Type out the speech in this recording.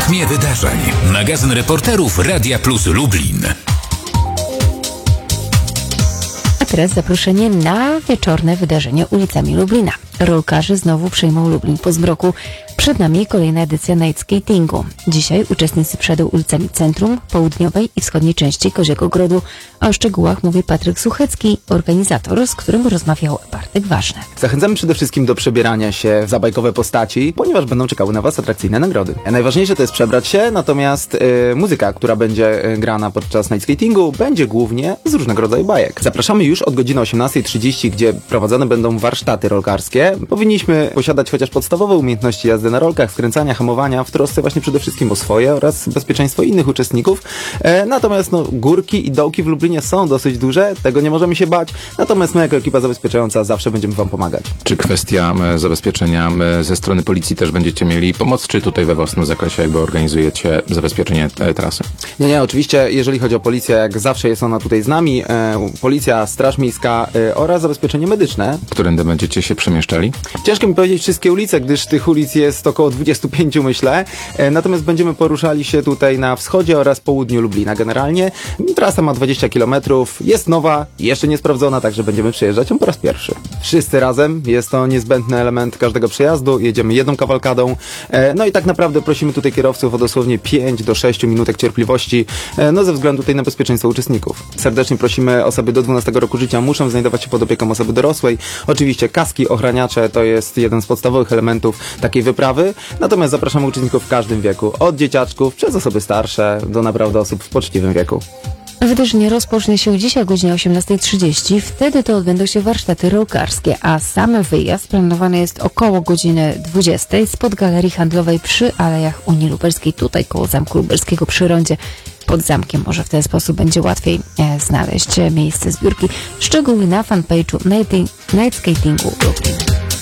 rytmie wydarzeń. Magazyn reporterów Radia Plus Lublin. A teraz zaproszenie na wieczorne wydarzenie ulicami Lublina. Rolkarzy znowu przejmą Lublin po zmroku. Przed nami kolejna edycja night skatingu. Dzisiaj uczestnicy przejdą ulicami centrum, południowej i wschodniej części Koziego Grodu. A o szczegółach mówi Patryk Suchecki, organizator, z którym rozmawiał Bartek Ważny. Zachęcamy przede wszystkim do przebierania się w zabajkowe postaci, ponieważ będą czekały na Was atrakcyjne nagrody. Najważniejsze to jest przebrać się, natomiast muzyka, która będzie grana podczas night skatingu, będzie głównie z różnego rodzaju bajek. Zapraszamy już od godziny 18:30, gdzie prowadzone będą warsztaty rolkarskie. Powinniśmy posiadać chociaż podstawowe umiejętności jazdy na rolkach, skręcania, hamowania, w trosce właśnie przede wszystkim o swoje oraz bezpieczeństwo innych uczestników. Natomiast górki i dołki w Lublinie są dosyć duże, tego nie możemy się bać, natomiast my jako ekipa zabezpieczająca zawsze będziemy Wam pomagać. Czy kwestia zabezpieczenia ze strony policji też będziecie mieli pomoc, czy tutaj we własnym zakresie jakby organizujecie zabezpieczenie trasy? Nie, oczywiście jeżeli chodzi o policję, jak zawsze jest ona tutaj z nami, policja, straż miejska oraz zabezpieczenie medyczne. Którędy będziecie się przemieszczali? Ciężko mi powiedzieć wszystkie ulice, gdyż tych ulic jest około 25, myślę. Natomiast będziemy poruszali się tutaj na wschodzie oraz południu Lublina. Generalnie trasa ma 20 km, jest nowa, jeszcze nie sprawdzona, także będziemy przejeżdżać ją po raz pierwszy. Wszyscy razem, jest to niezbędny element każdego przejazdu, jedziemy jedną kawalkadą. No i tak naprawdę prosimy tutaj kierowców o dosłownie 5 do 6 minutek cierpliwości, ze względu tutaj na bezpieczeństwo uczestników. Serdecznie prosimy, osoby do 12 roku życia muszą znajdować się pod opieką osoby dorosłej. Oczywiście kaski, ochraniacze to jest jeden z podstawowych elementów takiej wyprawy, natomiast zapraszamy uczestników w każdym wieku, od dzieciaczków przez osoby starsze do naprawdę osób w poczciwym wieku. Wydarzenie rozpocznie się dzisiaj o godzinie 18:30. Wtedy to odbędą się warsztaty rolkarskie, a sam wyjazd planowany jest około godziny 20 spod galerii handlowej przy Alejach Unii Lubelskiej, tutaj koło Zamku Lubelskiego przy rondzie pod zamkiem. Może w ten sposób będzie łatwiej znaleźć miejsce zbiórki. Szczegóły na fanpage'u Night Skatingu Lublin.